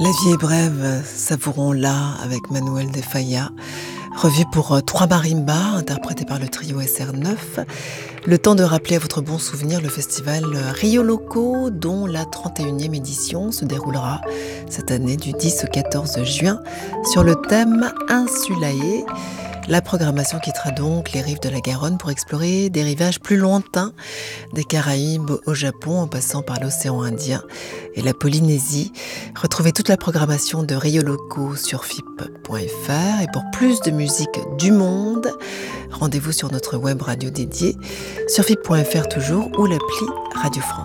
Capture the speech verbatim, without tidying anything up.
La vie est brève, savourons-la avec Manuel de Falla. Revue pour trois marimbas, interprétée par le trio S R neuf. Le temps de rappeler à votre bon souvenir le festival Rio Loco, dont la trente et unième édition se déroulera cette année du dix au quatorze juin sur le thème Insulae. La programmation quittera donc les rives de la Garonne pour explorer des rivages plus lointains, des Caraïbes au Japon en passant par l'océan Indien et la Polynésie. Retrouvez toute la programmation de Rio Loco sur F I P point F R et pour plus de musique du monde, rendez-vous sur notre web radio dédiée sur F I P point F R toujours ou l'appli Radio France.